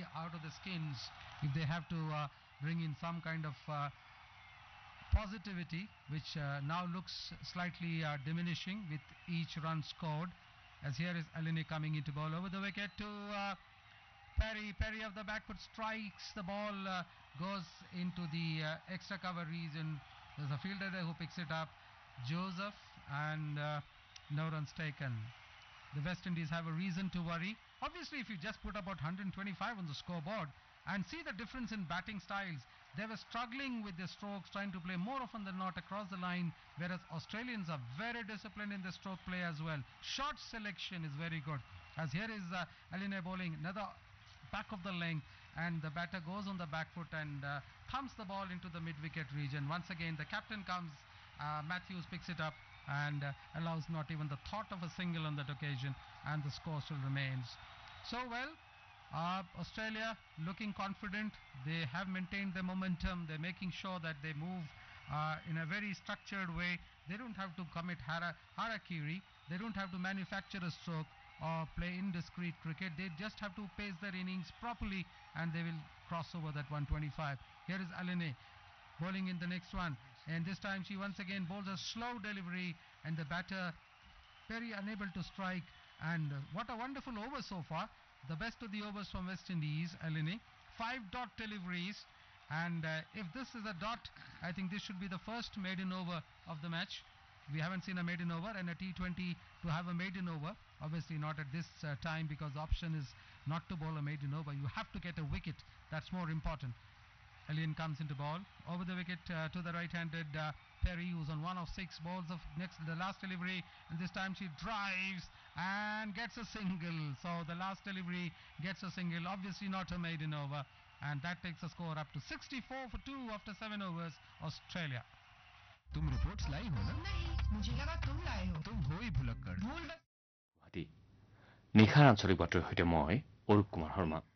out of the skins if they have to bring in some kind of positivity, which now looks slightly diminishing with each run scored. As here is Eleni coming into ball over the wicket to Perry of the back foot strikes the ball, goes into the extra cover region. There's a fielder there who picks it up, Joseph, and no runs taken. The West Indies have a reason to worry. Obviously, if you just put about 125 on the scoreboard and see the difference in batting styles, they were struggling with their strokes, trying to play more often than not across the line, whereas Australians are very disciplined in the stroke play as well. Shot selection is very good. As here is Eleni bowling another back of the length, and the batter goes on the back foot and thumps the ball into the mid-wicket region. Once again, the captain comes, Matthews picks it up and allows not even the thought of a single on that occasion, and the score still remains. So well, Australia looking confident. They have maintained their momentum. They're making sure that they move in a very structured way. They don't have to commit harakiri. They don't have to manufacture a stroke or play indiscreet cricket. They just have to pace their innings properly and they will cross over that 125. Here is Eleni bowling in the next one, and this time she once again bowls a slow delivery, and the batter very unable to strike. And what a wonderful over so far. The best of the overs from West Indies, Eleni. 5 dot deliveries, and if this is a dot, I think this should be the first maiden over of the match. We haven't seen a maiden over and a T20 to have a maiden over. Obviously not at this time, because the option is not to bowl a maiden over. You have to get a wicket. That's more important. Eleni comes into ball over the wicket to the right-handed Perry, who's on 1 of 6 balls of the last delivery, and this time she drives and gets a single. So the last delivery gets a single, obviously not a maiden over, and that takes the score up to 64 for 2 after 7 overs, Australia. तुम reports लाई हो ना? नहीं, मुझे लगा तुम लाए हो। तुम हो ही भुलक्कड़। भूल निखार आঞ্চলিক বাতৰিৰ সৈতে মই অৰূপ কুমাৰ শৰ্মা।